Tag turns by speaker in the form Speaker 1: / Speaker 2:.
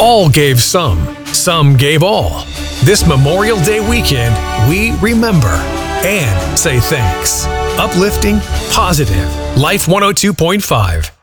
Speaker 1: All gave some gave all. This Memorial Day weekend, we remember and say thanks. Uplifting, positive. Life 102.5.